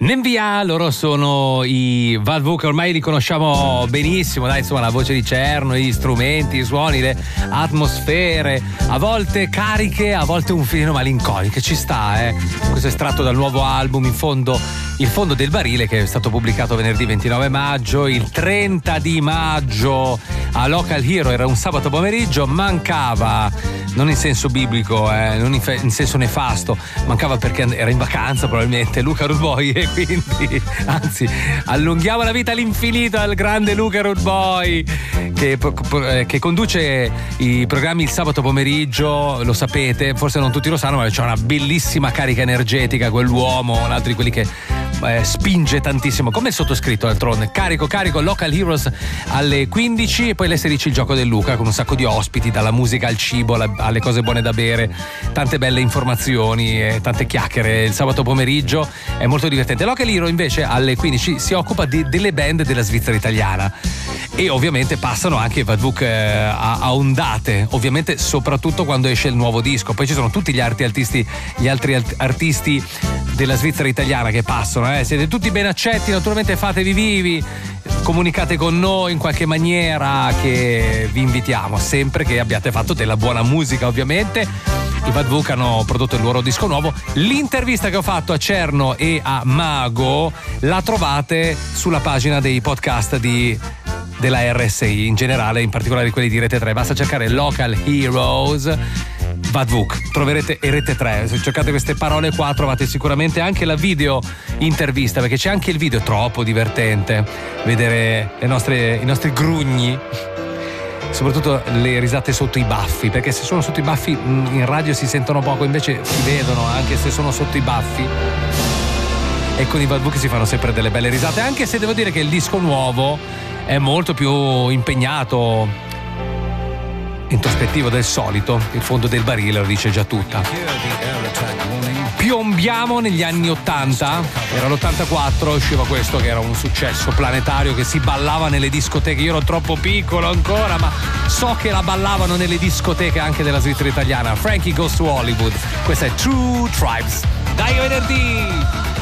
Nenvia, loro sono i Vadvuk, ormai li conosciamo benissimo, dai, insomma, la voce di Cerno, gli strumenti, i suoni, le atmosfere, a volte cariche, a volte un filino malinconico, ci sta, questo è estratto dal nuovo album In fondo, Il fondo del barile, che è stato pubblicato venerdì 29 maggio, il 30 di maggio a Local Hero, era un sabato pomeriggio, mancava, non in senso biblico, non in senso nefasto, mancava perché era in vacanza probabilmente Luca Rudboy, e quindi anzi allunghiamo la vita all'infinito al grande Luca Rudboy che conduce i programmi il sabato pomeriggio, lo sapete, forse non tutti lo sanno, ma c'è una bellissima carica energetica quell'uomo, un altro di quelli che spinge tantissimo, come il sottoscritto d'altronde. Carico Local Heroes alle 15 e poi alle 16 il gioco del Luca con un sacco di ospiti, dalla musica al cibo alle cose buone da bere, tante belle informazioni e tante chiacchiere. Il sabato pomeriggio è molto divertente. Local Hero invece alle 15 si occupa delle band della Svizzera italiana e ovviamente passano anche i Vadvuk a ondate, ovviamente soprattutto quando esce il nuovo disco. Poi ci sono tutti gli altri artisti della Svizzera italiana che passano, siete tutti ben accetti, naturalmente fatevi vivi, comunicate con noi in qualche maniera, che vi invitiamo sempre che abbiate fatto della buona musica. Ovviamente i Vadvuk hanno prodotto il loro disco nuovo. L'intervista che ho fatto a Cerno e a Mago la trovate sulla pagina dei podcast della RSI in generale, in particolare quelli di Rete 3. Basta cercare Local Heroes Vadvuk, troverete e Rete 3. Se cercate queste parole qua trovate sicuramente anche la video intervista, perché c'è anche il video, è troppo divertente vedere i nostri grugni, soprattutto le risate sotto i baffi, perché se sono sotto i baffi in radio si sentono poco, invece si vedono anche se sono sotto i baffi. E con i Vadvuk si fanno sempre delle belle risate, anche se devo dire che il disco nuovo è molto più impegnato, introspettivo del solito. Il fondo del barile lo dice già tutta. Piombiamo negli anni 80, era l'84, usciva questo che era un successo planetario, che si ballava nelle discoteche. Io ero troppo piccolo ancora, ma so che la ballavano nelle discoteche anche della Svizzera italiana. Frankie Goes to Hollywood, questa è True Tribes. Dai, venerdì!